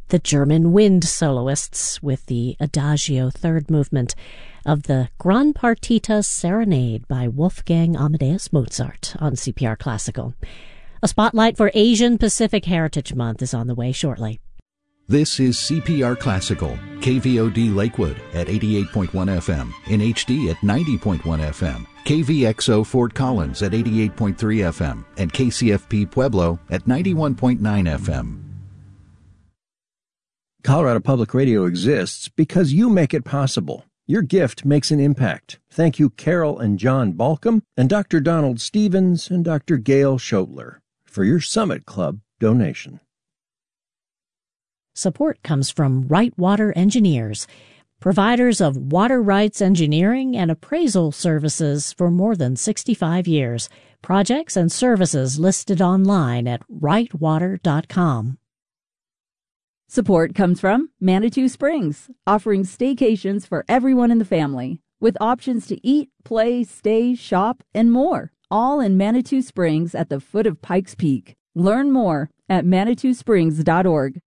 the German wind soloists with the Adagio third movement of the Gran Partita Serenade by Wolfgang Amadeus Mozart on CPR Classical. A spotlight for Asian Pacific Heritage Month is on the way shortly. This is CPR Classical, KVOD Lakewood at 88.1 FM, in HD at 90.1 FM, KVXO Fort Collins at 88.3 FM, and KCFP Pueblo at 91.9 FM. Colorado Public Radio exists because you make it possible. Your gift makes an impact. Thank you, Carol and John Balcom, and Dr. Donald Stevens and Dr. Gail Schotler for your Summit Club donation. Support comes from Right Water Engineers, providers of water rights engineering and appraisal services for more than 65 years. Projects and services listed online at rightwater.com. Support comes from Manitou Springs, offering staycations for everyone in the family, with options to eat, play, stay, shop, and more, all in Manitou Springs at the foot of Pikes Peak. Learn more at ManitouSprings.org.